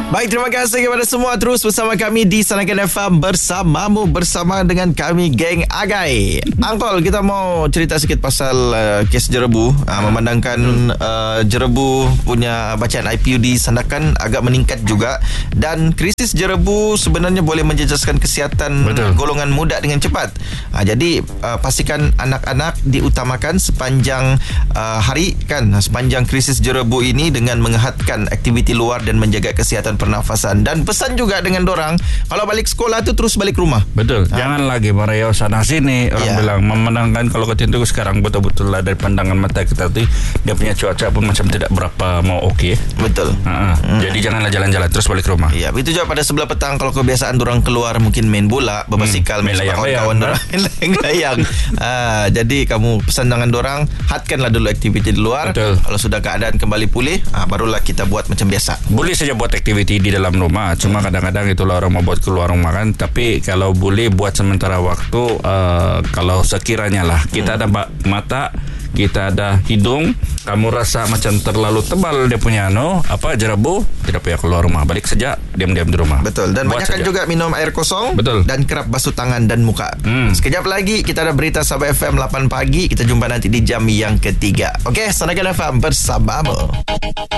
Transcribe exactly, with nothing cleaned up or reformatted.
Baik, terima kasih kepada semua. Terus bersama kami di Sanakan F M, bersamamu, bersama dengan kami geng Agai. Angkol, kita mau cerita sikit pasal uh, kes jerebu. uh, Memandangkan uh, jerebu punya bacaan I P U di Sandakan agak meningkat juga. Dan krisis jerebu sebenarnya boleh menjejaskan kesihatan Betul. golongan muda dengan cepat. uh, Jadi uh, pastikan anak-anak diutamakan sepanjang uh, hari kan, sepanjang krisis jerebu ini, dengan mengehatkan aktiviti luar dan menjaga kesihatan pernafasan. Dan pesan juga dengan dorang, kalau balik sekolah tu terus balik rumah. Betul. Ha. Jangan lagi merayau sana sini. Orang ya. bilang memandangkan kalau kita tengok sekarang betul-betul lah dari pandangan mata kita tu, dia punya cuaca pun macam tidak berapa mau okey. Betul. Ha. Hmm. Jadi janganlah jalan-jalan, terus balik rumah. Ya, begitu juga pada sebelah petang kalau kebiasaan dorang keluar mungkin main bola, berbasikal, hmm. main sama kawan-kawan dorang, layang-layang. ha, jadi kamu pesan dengan dorang, hatkanlah dulu aktiviti di luar. Betul. Kalau sudah keadaan kembali pulih, ha, barulah kita buat macam biasa. Boleh saja buat aktiviti di dalam rumah, cuma kadang-kadang itulah orang mau buat keluar rumah kan. Tapi kalau boleh buat sementara waktu, uh, kalau sekiranya lah kita hmm. ada mata, kita ada hidung, kamu rasa macam terlalu tebal dia punya no apa jerebu, tidak payah keluar rumah, balik saja diam-diam di rumah. Betul. Dan buat banyakkan saja. juga minum air kosong. Betul. Dan kerap basuh tangan dan muka. hmm. Sekejap lagi kita ada berita Sabah F M lapan pagi. Kita jumpa nanti di jam yang ketiga. Okey, Sanakan F M bersamamu.